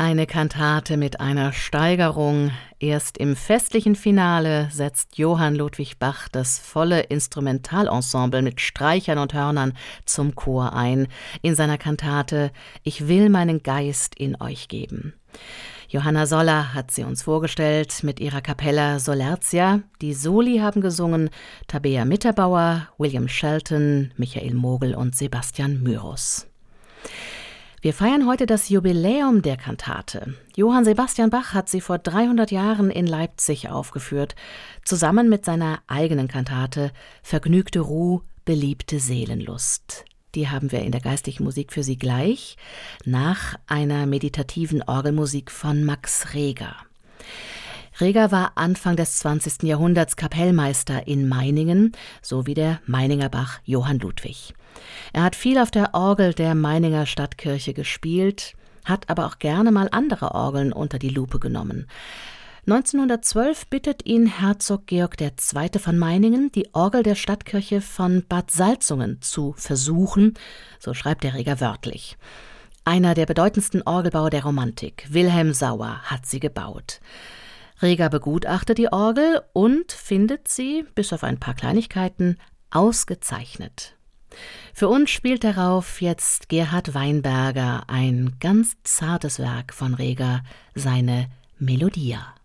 Eine Kantate mit einer Steigerung. Erst im festlichen Finale setzt Johann Ludwig Bach das volle Instrumentalensemble mit Streichern und Hörnern zum Chor ein, in seiner Kantate »Ich will meinen Geist in euch geben«. Johanna Soller hat sie uns vorgestellt mit ihrer Capella Solertia. Die Soli haben gesungen Tabea Mitterbauer, William Shelton, Michael Mogel und Sebastian Myrus. Wir feiern heute das Jubiläum der Kantate. Johann Sebastian Bach hat sie vor 300 Jahren in Leipzig aufgeführt, zusammen mit seiner eigenen Kantate »Vergnügte Ruh, beliebte Seelenlust«. Die haben wir in der geistlichen Musik für Sie gleich, nach einer meditativen Orgelmusik von Max Reger. Reger war Anfang des 20. Jahrhunderts Kapellmeister in Meiningen, so wie der Meininger Bach Johann Ludwig. Er hat viel auf der Orgel der Meininger Stadtkirche gespielt, hat aber auch gerne mal andere Orgeln unter die Lupe genommen. 1912 bittet ihn Herzog Georg II. Von Meiningen, die Orgel der Stadtkirche von Bad Salzungen zu versuchen, so schreibt der Reger wörtlich. Einer der bedeutendsten Orgelbauer der Romantik, Wilhelm Sauer, hat sie gebaut. Reger begutachtet die Orgel und findet sie, bis auf ein paar Kleinigkeiten, ausgezeichnet. Für uns spielt darauf jetzt Gerhard Weinberger, ein ganz zartes Werk von Reger, seine Melodia.